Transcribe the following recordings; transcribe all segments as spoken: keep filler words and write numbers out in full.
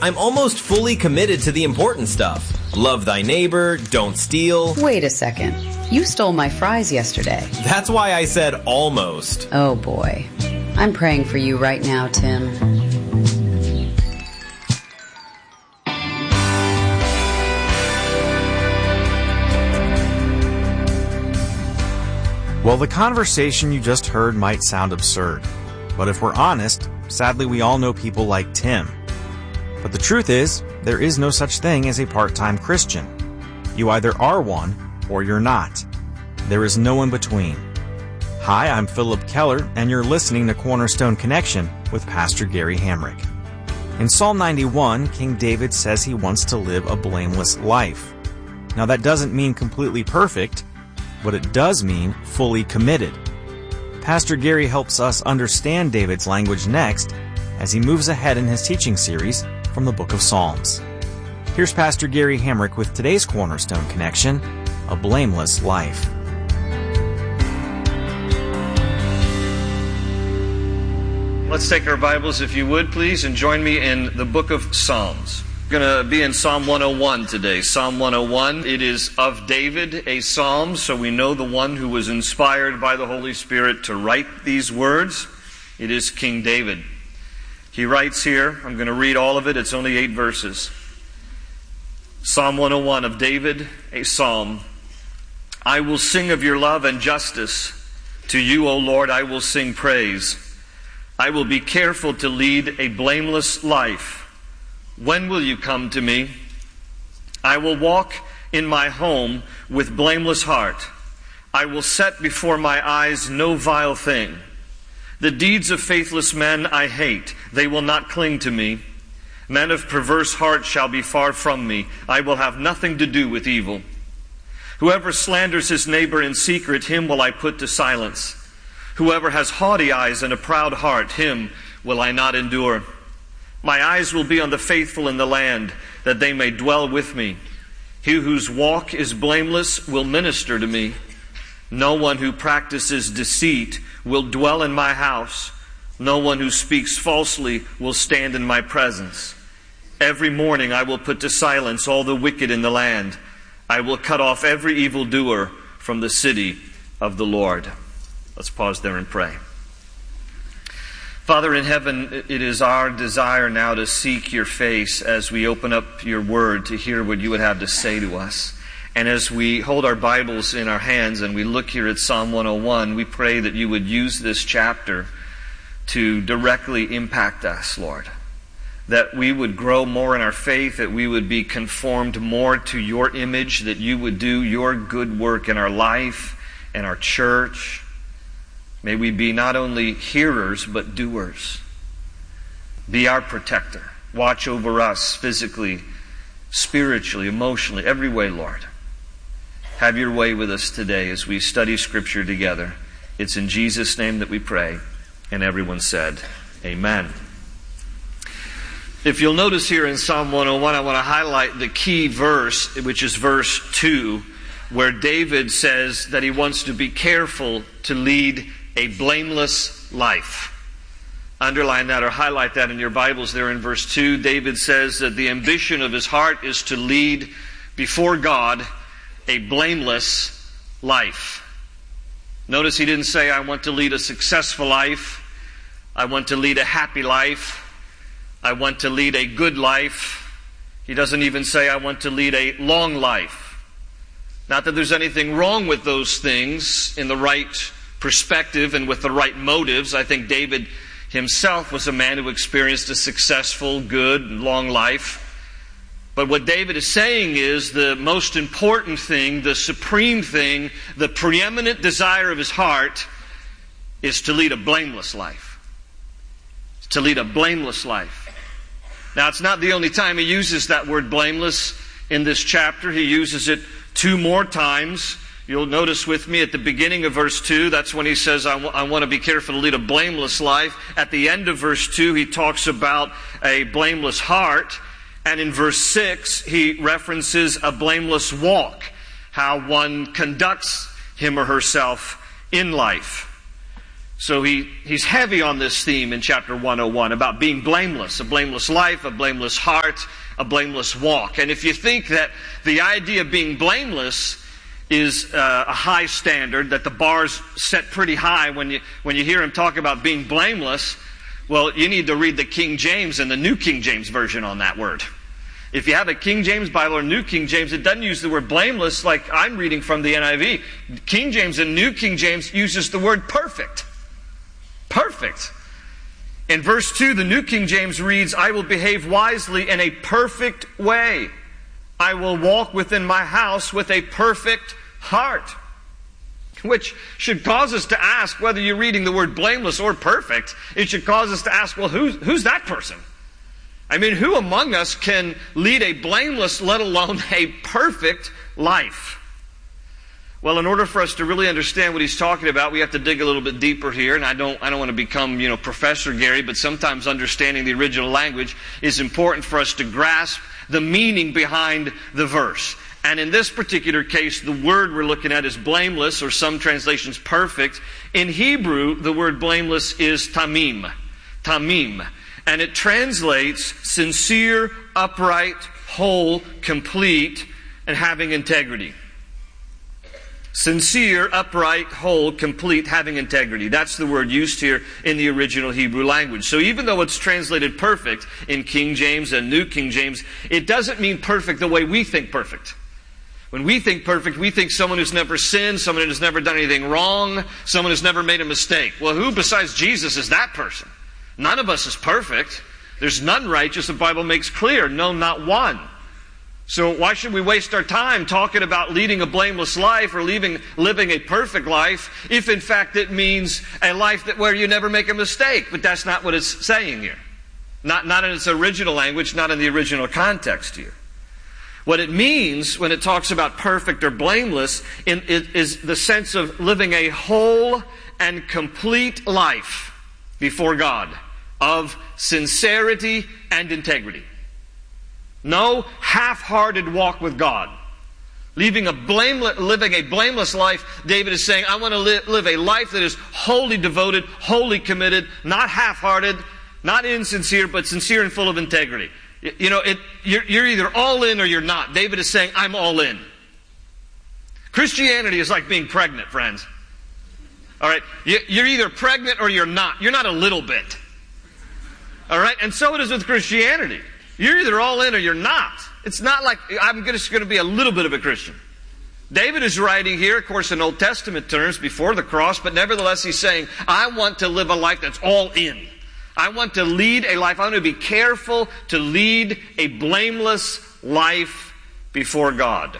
I'm almost fully committed to the important stuff. Love thy neighbor, don't steal. Wait a second. You stole my fries yesterday. That's why I said almost. Oh boy. I'm praying for you right now, Tim. Well, the conversation you just heard might sound absurd. But if we're honest, sadly we all know people like Tim. But the truth is, there is no such thing as a part-time Christian. You either are one, or you're not. There is no in between. Hi, I'm Philip Keller, and you're listening to Cornerstone Connection with Pastor Gary Hamrick. In Psalm ninety-one, King David says he wants to live a blameless life. Now that doesn't mean completely perfect, but it does mean fully committed. Pastor Gary helps us understand David's language next as he moves ahead in his teaching series from the book of Psalms. Here's Pastor Gary Hamrick with today's Cornerstone Connection, A Blameless Life. Let's take our Bibles, if you would, please, and join me in the book of Psalms. We're going to be in Psalm one oh one today. Psalm one oh one, it is of David, a psalm, so we know the one who was inspired by the Holy Spirit to write these words. It is King David. He writes here, I'm going to read all of it, it's only eight verses. Psalm one oh one of David, a psalm. I will sing of your love and justice. To you, O Lord, I will sing praise. I will be careful to lead a blameless life. When will you come to me? I will walk in my home with blameless heart. I will set before my eyes no vile thing. The deeds of faithless men I hate. They will not cling to me. Men of perverse heart shall be far from me. I will have nothing to do with evil. Whoever slanders his neighbor in secret, him will I put to silence. Whoever has haughty eyes and a proud heart, him will I not endure. My eyes will be on the faithful in the land, that they may dwell with me. He whose walk is blameless will minister to me. No one who practices deceit will dwell in my house. No one who speaks falsely will stand in my presence. Every morning I will put to silence all the wicked in the land. I will cut off every evildoer from the city of the Lord. Let's pause there and pray. Father in heaven, it is our desire now to seek your face as we open up your word to hear what you would have to say to us. And as we hold our Bibles in our hands and we look here at Psalm one oh one, we pray that you would use this chapter to directly impact us, Lord. That we would grow more in our faith, that we would be conformed more to your image, that you would do your good work in our life and our church. May we be not only hearers, but doers. Be our protector. Watch over us physically, spiritually, emotionally, every way, Lord. Have your way with us today as we study Scripture together. It's in Jesus' name that we pray. And everyone said, Amen. If you'll notice here in Psalm one oh one, I want to highlight the key verse, which is verse two, where David says that he wants to be careful to lead a blameless life. Underline that or highlight that in your Bibles there in verse two. David says that the ambition of his heart is to lead before God a blameless life. Notice he didn't say, I want to lead a successful life. I want to lead a happy life. I want to lead a good life. He doesn't even say, I want to lead a long life. Not that there's anything wrong with those things in the right perspective and with the right motives. I think David himself was a man who experienced a successful, good, long life. But what David is saying is the most important thing, the supreme thing, the preeminent desire of his heart is to lead a blameless life. To lead a blameless life. Now, it's not the only time he uses that word blameless in this chapter. He uses it two more times. You'll notice with me at the beginning of verse two, that's when he says, I, w- I want to be careful to lead a blameless life. At the end of verse two, he talks about a blameless heart. And in verse six, he references a blameless walk, how one conducts him or herself in life. So he, he's heavy on this theme in chapter one oh one about being blameless, a blameless life, a blameless heart, a blameless walk. And if you think that the idea of being blameless is uh, a high standard, that the bar's set pretty high when you when you hear him talk about being blameless, well, you need to read the King James and the New King James Version on that word. If you have a King James Bible or New King James, it doesn't use the word blameless like I'm reading from the N I V. King James and New King James uses the word perfect. Perfect. In verse two, the New King James reads, I will behave wisely in a perfect way. I will walk within my house with a perfect heart. Which should cause us to ask, whether you're reading the word blameless or perfect, it should cause us to ask, well, who's, who's that person? I mean, who among us can lead a blameless, let alone a perfect life? Well, in order for us to really understand what he's talking about, we have to dig a little bit deeper here. And I don't, I don't want to become, you know, Professor Gary, but sometimes understanding the original language is important for us to grasp the meaning behind the verse. And in this particular case, the word we're looking at is blameless, or some translations perfect. In Hebrew, the word blameless is tamim. Tamim. And it translates sincere, upright, whole, complete, and having integrity. Sincere, upright, whole, complete, having integrity. That's the word used here in the original Hebrew language. So even though it's translated perfect in King James and New King James, it doesn't mean perfect the way we think perfect. When we think perfect, we think someone who's never sinned, someone who's never done anything wrong, someone who's never made a mistake. Well, who besides Jesus is that person? None of us is perfect. There's none righteous, the Bible makes clear. No, not one. So why should we waste our time talking about leading a blameless life or living, living a perfect life if in fact it means a life that where you never make a mistake? But that's not what it's saying here. Not, not in its original language, not in the original context here. What it means when it talks about perfect or blameless in, it is the sense of living a whole and complete life before God of sincerity and integrity. No half-hearted walk with God. Leaving a blameless, living a blameless life, David is saying, I want to live, live a life that is wholly devoted, wholly committed, not half-hearted, not insincere, but sincere and full of integrity. You know, it, you're, you're either all in or you're not. David is saying, I'm all in. Christianity is like being pregnant, friends. All right? You're either pregnant or you're not. You're not a little bit. All right? And so it is with Christianity. You're either all in or you're not. It's not like I'm just going to be a little bit of a Christian. David is writing here, of course, in Old Testament terms, before the cross, but nevertheless he's saying, I want to live a life that's all in. I want to lead a life, I want to be careful to lead a blameless life before God.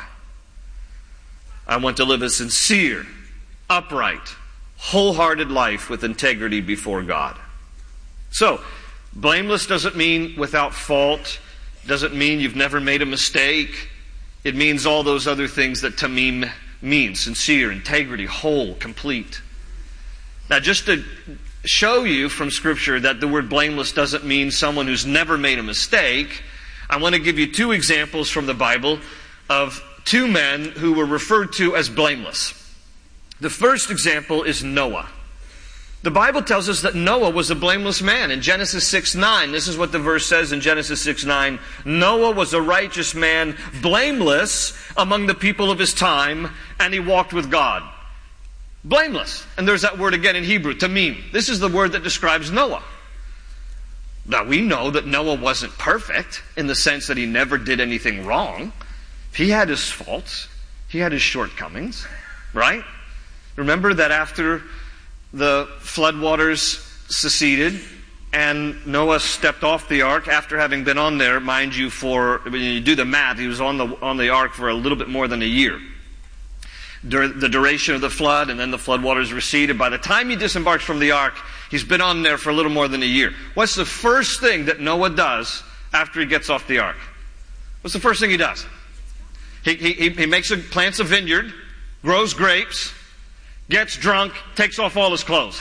I want to live a sincere, upright, wholehearted life with integrity before God. So, blameless doesn't mean without fault. Doesn't mean you've never made a mistake. It means all those other things that tamim means. Sincere, integrity, whole, complete. Now just to show you from Scripture that the word blameless doesn't mean someone who's never made a mistake, I want to give you two examples from the Bible of two men who were referred to as blameless. The first example is Noah. The Bible tells us that Noah was a blameless man. In Genesis six nine, this is what the verse says in Genesis six nine, Noah was a righteous man, blameless among the people of his time, and he walked with God. Blameless. And there's that word again in Hebrew, tamim. This is the word that describes Noah. Now we know that Noah wasn't perfect in the sense that he never did anything wrong. He had his faults. He had his shortcomings. Right? Remember that after the floodwaters seceded and Noah stepped off the ark after having been on there, mind you, for, when you do the math, he was on the, on the ark for a little bit more than a year. During the duration of the flood, and then the floodwaters receded. By the time he disembarks from the ark, he's been on there for a little more than a year. What's the first thing that Noah does after he gets off the ark? What's the first thing he does? He, he, he makes a, plants a vineyard, grows grapes, gets drunk, takes off all his clothes.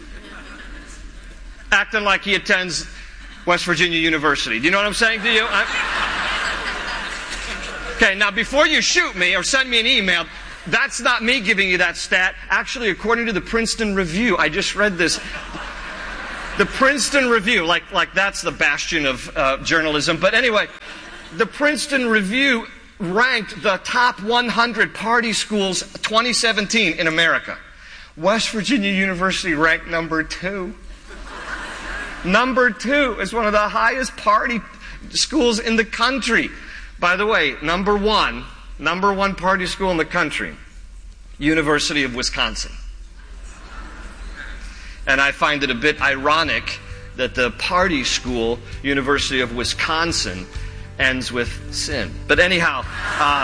Acting like he attends West Virginia University. Do you know what I'm saying to you? I'm... Okay, now before you shoot me or send me an email, That's not me giving you that stat. Actually, according to the Princeton Review, I just read this. The Princeton Review, like, like that's the bastion of uh, journalism. But anyway, the Princeton Review ranked the top one hundred party schools twenty seventeen in America. West Virginia University ranked number two. Number two is one of the highest party schools in the country. By the way, number one, number one party school in the country, University of Wisconsin. And I find it a bit ironic that the party school, University of Wisconsin, ends with sin. But anyhow, uh,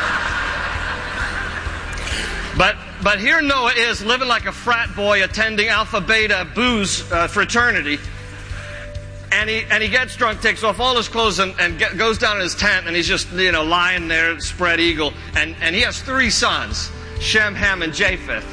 but but here Noah is living like a frat boy, attending Alpha Beta booze uh, fraternity, and he and he gets drunk, takes off all his clothes, and, and get, goes down in his tent, and he's just you know lying there, spread eagle, and and he has three sons, Shem, Ham, and Japheth.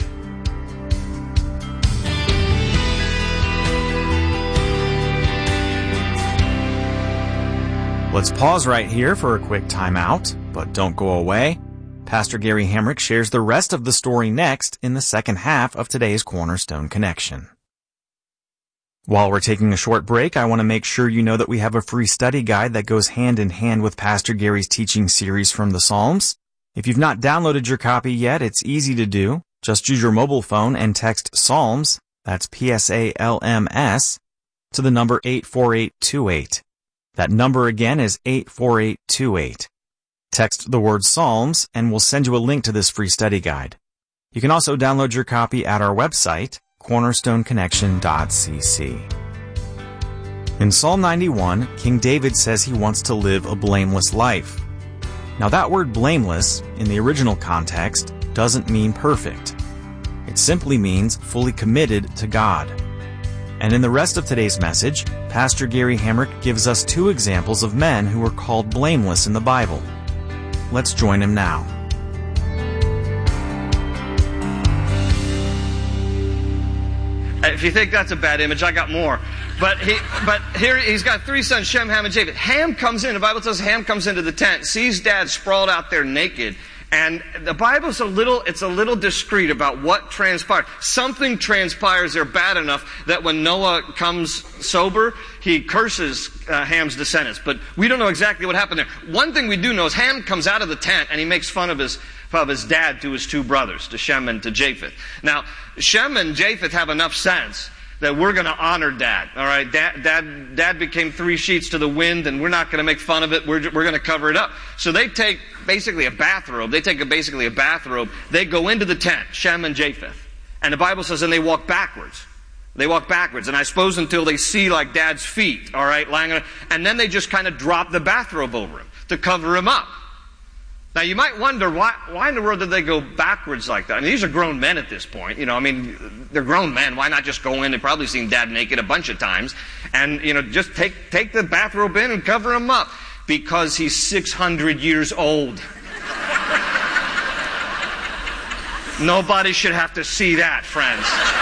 Let's pause right here for a quick timeout, but don't go away. Pastor Gary Hamrick shares the rest of the story next in the second half of today's Cornerstone Connection. While we're taking a short break, I want to make sure you know that we have a free study guide that goes hand in hand with Pastor Gary's teaching series from the Psalms. If you've not downloaded your copy yet, it's easy to do. Just use your mobile phone and text Psalms, that's P S A L M S, to the number eight four eight two eight. That number again is eight four eight two eight. Text the word Psalms and we'll send you a link to this free study guide. You can also download your copy at our website, cornerstone connection dot c c. In Psalm ninety-one, King David says he wants to live a blameless life. Now that word blameless, in the original context, doesn't mean perfect. It simply means fully committed to God. And in the rest of today's message, Pastor Gary Hamrick gives us two examples of men who are called blameless in the Bible. Let's join him now. If you think that's a bad image, I got more. But he, but here he's got three sons, Shem, Ham, and Japheth. Ham comes in. The Bible says Ham comes into the tent, sees Dad sprawled out there naked. And the Bible's a little, it's a little discreet about what transpired. Something transpires there bad enough that when Noah comes sober, he curses uh, Ham's descendants. But we don't know exactly what happened there. One thing we do know is Ham comes out of the tent and he makes fun of his, of his dad to his two brothers, to Shem and to Japheth. Now, Shem and Japheth have enough sense that we're going to honor Dad. All right, Dad, Dad, Dad became three sheets to the wind, and we're not going to make fun of it. We're we're going to cover it up. So they take basically a bathrobe. They take a, basically a bathrobe. They go into the tent, Shem and Japheth, and the Bible says, and they walk backwards. They walk backwards, and I suppose until they see like Dad's feet. All right, lying on, and then they just kind of drop the bathrobe over him to cover him up. Now, you might wonder, why, why in the world did they go backwards like that? I mean, these are grown men at this point. You know, I mean, they're grown men. Why not just go in? They've probably seen Dad naked a bunch of times. And, you know, just take, take the bathrobe in and cover him up. Because he's six hundred years old. Nobody should have to see that, friends.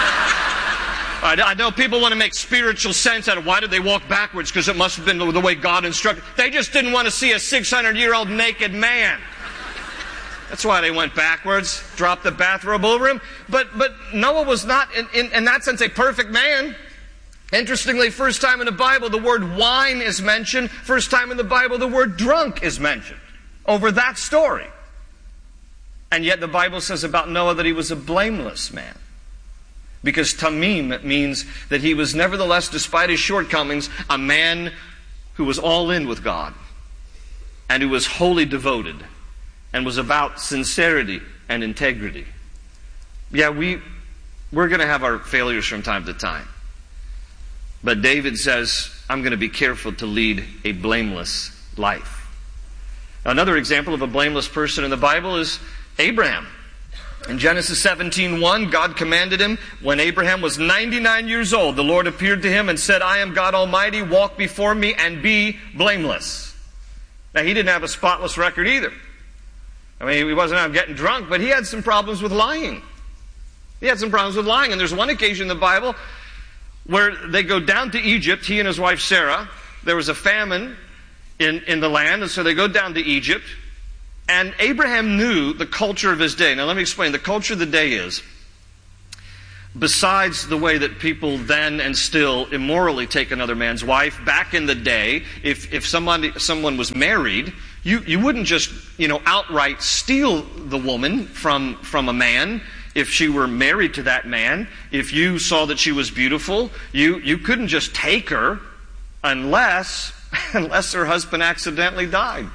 I know people want to make spiritual sense out of why did they walk backwards, because it must have been the way God instructed. They just didn't want to see a six hundred year old naked man. That's why they went backwards, dropped the bathrobe over him. But but Noah was not, in, in, in that sense, a perfect man. Interestingly, first time in the Bible, the word wine is mentioned. First time in the Bible, the word drunk is mentioned over that story. And yet the Bible says about Noah that he was a blameless man. Because tamim means that he was nevertheless, despite his shortcomings, a man who was all in with God and who was wholly devoted and was about sincerity and integrity. Yeah, we, we're going to have our failures from time to time. But David says, I'm going to be careful to lead a blameless life. Another example of a blameless person in the Bible is Abraham. In Genesis seventeen one, God commanded him, when Abraham was ninety-nine years old, the Lord appeared to him and said, I am God Almighty, walk before me and be blameless. Now, he didn't have a spotless record either. I mean, he wasn't out getting drunk, but he had some problems with lying. He had some problems with lying. And there's one occasion in the Bible where they go down to Egypt, he and his wife Sarah. There was a famine in, in the land, and so they go down to Egypt. And Abraham knew the culture of his day. Now let me explain. The culture of the day is, besides the way that people then and still immorally take another man's wife, back in the day, if, if somebody, someone was married, you, you wouldn't just, you know, outright steal the woman from, from a man if she were married to that man. If you saw that she was beautiful, you, you couldn't just take her unless, unless her husband accidentally died.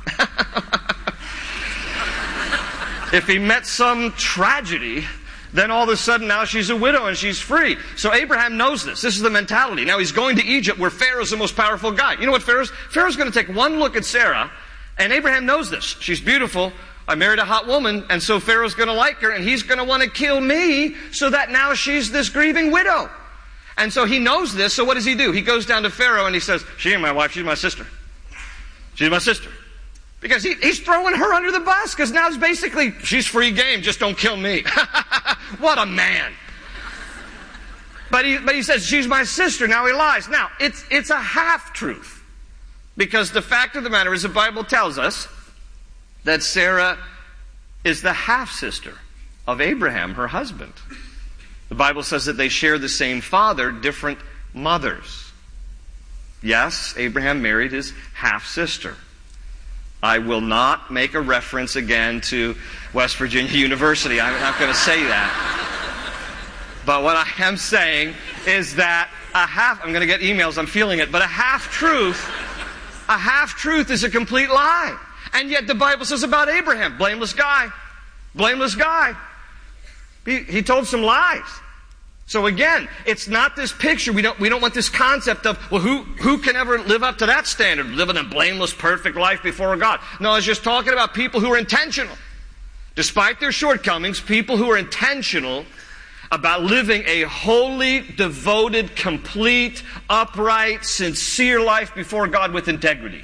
If he met some tragedy, then all of a sudden now she's a widow and she's free. So Abraham knows this. This is the mentality. Now he's going to Egypt where Pharaoh's the most powerful guy. You know what Pharaoh's? Pharaoh's going to take one look at Sarah, and Abraham knows this. She's beautiful. I married a hot woman, and so Pharaoh's going to like her, and he's going to want to kill me so that now she's this grieving widow. And so he knows this, so what does he do? He goes down to Pharaoh and he says, she ain't my wife, she's my sister. She's my sister. Because he, he's throwing her under the bus, because now it's basically, she's free game, just don't kill me. What a man. But he, but he says, she's my sister. Now he lies. Now, it's, it's a half-truth. Because the fact of the matter is the Bible tells us that Sarah is the half-sister of Abraham, her husband. The Bible says that they share the same father, different mothers. Yes, Abraham married his half-sister. I will not make a reference again to West Virginia University. I'm not going to say that. But what I am saying is that a half, I'm going to get emails, I'm feeling it, but a half-truth, a half-truth is a complete lie. And yet the Bible says about Abraham, blameless guy, blameless guy. He, he told some lies. So again, it's not this picture. We don't, we don't want this concept of, well, who, who can ever live up to that standard, living a blameless, perfect life before God? No, I was just talking about people who are intentional. Despite their shortcomings, people who are intentional about living a holy, devoted, complete, upright, sincere life before God with integrity.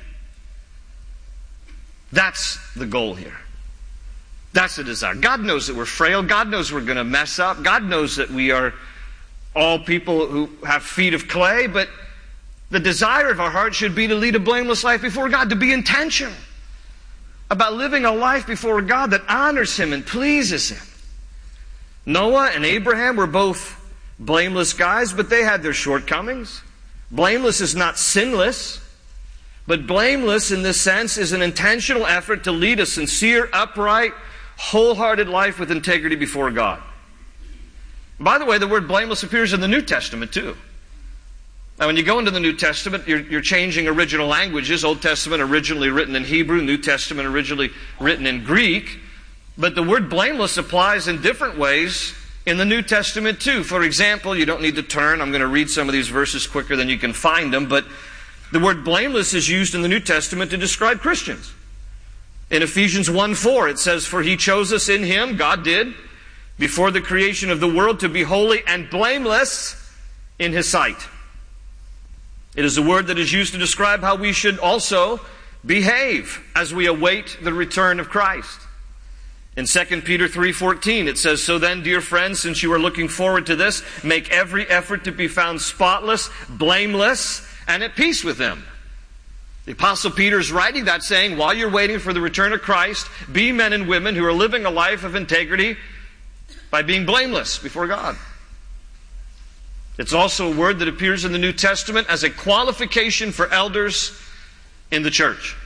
That's the goal here. That's the desire. God knows that we're frail. God knows we're going to mess up. God knows that we are all people who have feet of clay, but the desire of our heart should be to lead a blameless life before God, to be intentional about living a life before God that honors Him and pleases Him. Noah and Abraham were both blameless guys, but they had their shortcomings. Blameless is not sinless, but blameless in this sense is an intentional effort to lead a sincere, upright, wholehearted life with integrity before God. By the way, the word blameless appears in the New Testament too. Now when you go into the New Testament, you're, you're changing original languages. Old Testament originally written in Hebrew, New Testament originally written in Greek. But the word blameless applies in different ways in the New Testament too. For example, you don't need to turn. I'm going to read some of these verses quicker than you can find them. But the word blameless is used in the New Testament to describe Christians. In Ephesians one four, it says, "For He chose us in Him," God did, "before the creation of the world to be holy and blameless in His sight." It is a word that is used to describe how we should also behave as we await the return of Christ. In Second Peter three fourteen, it says, "So then, dear friends, since you are looking forward to this, make every effort to be found spotless, blameless, and at peace with Him." The Apostle Peter is writing that saying, while you're waiting for the return of Christ, be men and women who are living a life of integrity by being blameless before God. It's also a word that appears in the New Testament as a qualification for elders in the church.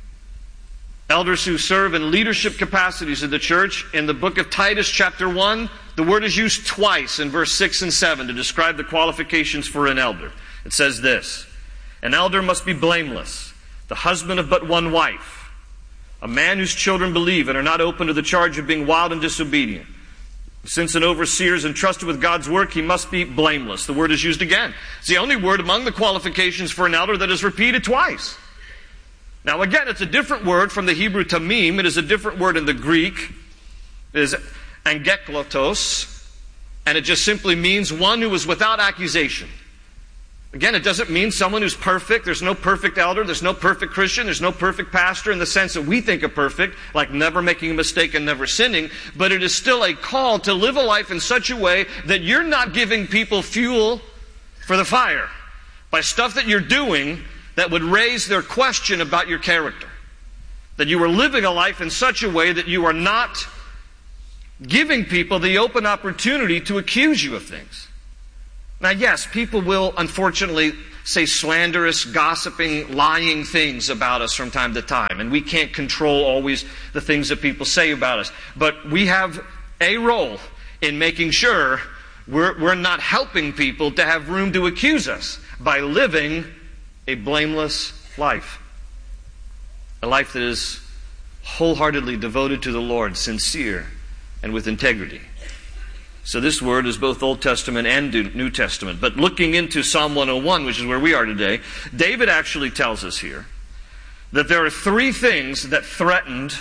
Elders who serve in leadership capacities in the church. In the book of Titus chapter one, the word is used twice in verse six and seven to describe the qualifications for an elder. It says this, "An elder must be blameless, the husband of but one wife, a man whose children believe and are not open to the charge of being wild and disobedient. Since an overseer is entrusted with God's work, he must be blameless." The word is used again. It's the only word among the qualifications for an elder that is repeated twice. Now again, it's a different word from the Hebrew tamim. It is a different word in the Greek. It is angeklotos, and it just simply means one who is without accusation. Again, it doesn't mean someone who's perfect. There's no perfect elder. There's no perfect Christian. There's no perfect pastor in the sense that we think of perfect, like never making a mistake and never sinning. But it is still a call to live a life in such a way that you're not giving people fuel for the fire by stuff that you're doing that would raise their question about your character. That you are living a life in such a way that you are not giving people the open opportunity to accuse you of things. Now, yes, people will unfortunately say slanderous, gossiping, lying things about us from time to time. And we can't control always the things that people say about us. But we have a role in making sure we're, we're not helping people to have room to accuse us by living a blameless life. A life that is wholeheartedly devoted to the Lord, sincere, and with integrity. So this word is both Old Testament and New Testament. But looking into Psalm one oh one, which is where we are today, David actually tells us here that there are three things that threatened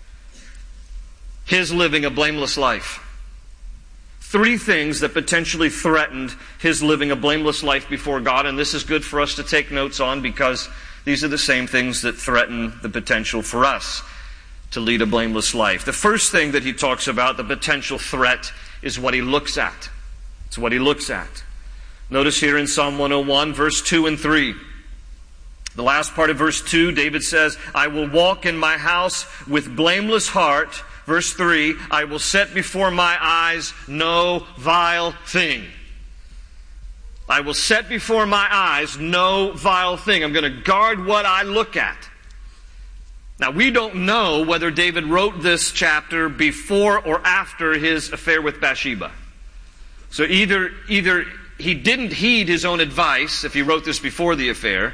his living a blameless life. Three things that potentially threatened his living a blameless life before God. And this is good for us to take notes on because these are the same things that threaten the potential for us to lead a blameless life. The first thing that he talks about, the potential threat, is what he looks at. It's what he looks at. Notice here in Psalm one oh one, verse two and three. The last part of verse two, David says, I will walk in my house with blameless heart. Verse three, I will set before my eyes no vile thing. I will set before my eyes no vile thing. I'm going to guard what I look at. Now, we don't know whether David wrote this chapter before or after his affair with Bathsheba. So either, either he didn't heed his own advice if he wrote this before the affair,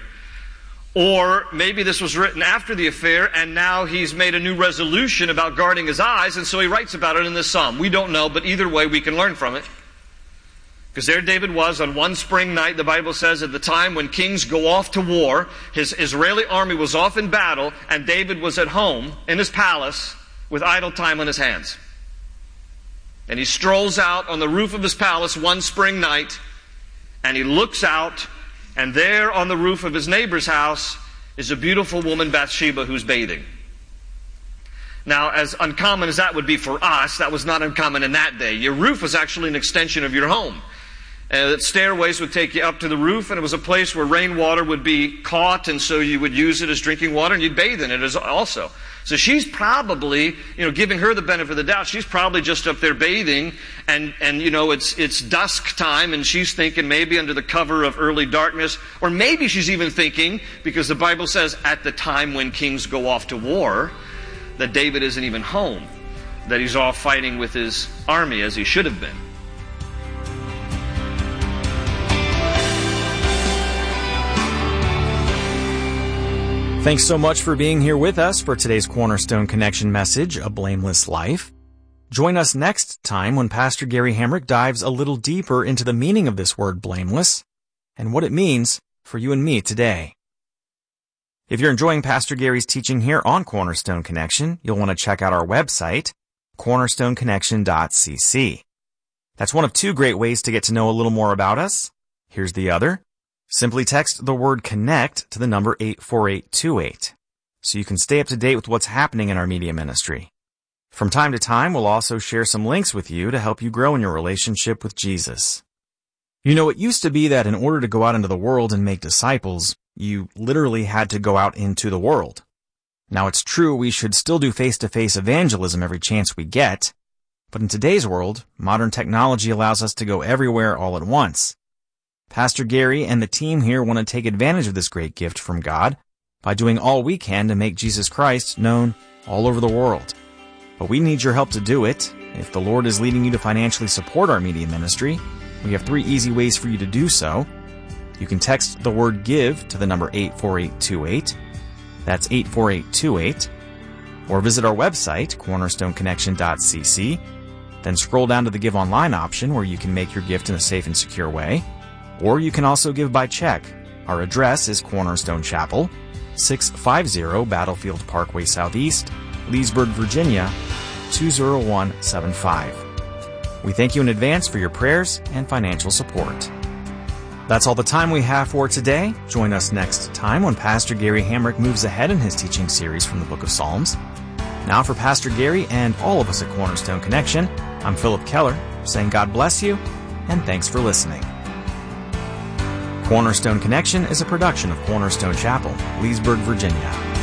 or maybe this was written after the affair and now he's made a new resolution about guarding his eyes, and so he writes about it in this psalm. We don't know, but either way we can learn from it. Because there David was on one spring night, the Bible says, at the time when kings go off to war, his Israeli army was off in battle, and David was at home in his palace with idle time on his hands. And he strolls out on the roof of his palace one spring night, and he looks out, and there on the roof of his neighbor's house is a beautiful woman, Bathsheba, who's bathing. Now, as uncommon as that would be for us, that was not uncommon in that day. Your roof was actually an extension of your home. Uh, stairways would take you up to the roof, and it was a place where rainwater would be caught, and so you would use it as drinking water, and you'd bathe in it as also. So she's probably, you know, giving her the benefit of the doubt, she's probably just up there bathing, and, and you know, it's, it's dusk time, and she's thinking maybe under the cover of early darkness, or maybe she's even thinking, because the Bible says at the time when kings go off to war, that David isn't even home, that he's off fighting with his army as he should have been. Thanks so much for being here with us for today's Cornerstone Connection message, A Blameless Life. Join us next time when Pastor Gary Hamrick dives a little deeper into the meaning of this word blameless and what it means for you and me today. If you're enjoying Pastor Gary's teaching here on Cornerstone Connection, you'll want to check out our website, cornerstone connection dot c c. That's one of two great ways to get to know a little more about us. Here's the other. Simply text the word CONNECT to the number eight four eight two eight, so you can stay up to date with what's happening in our media ministry. From time to time, we'll also share some links with you to help you grow in your relationship with Jesus. You know, it used to be that in order to go out into the world and make disciples, you literally had to go out into the world. Now, it's true we should still do face-to-face evangelism every chance we get, but in today's world, modern technology allows us to go everywhere all at once. Pastor Gary and the team here want to take advantage of this great gift from God by doing all we can to make Jesus Christ known all over the world. But we need your help to do it. If the Lord is leading you to financially support our media ministry, we have three easy ways for you to do so. You can text the word GIVE to the number eight four eight two eight. That's eight four eight two eight. Or visit our website, cornerstone connection dot c c. Then scroll down to the Give Online option where you can make your gift in a safe and secure way. Or you can also give by check. Our address is Cornerstone Chapel, six fifty Battlefield Parkway Southeast, Leesburg, Virginia, two zero one seven five. We thank you in advance for your prayers and financial support. That's all the time we have for today. Join us next time when Pastor Gary Hamrick moves ahead in his teaching series from the book of Psalms. Now for Pastor Gary and all of us at Cornerstone Connection, I'm Philip Keller, saying God bless you, and thanks for listening. Cornerstone Connection is a production of Cornerstone Chapel, Leesburg, Virginia.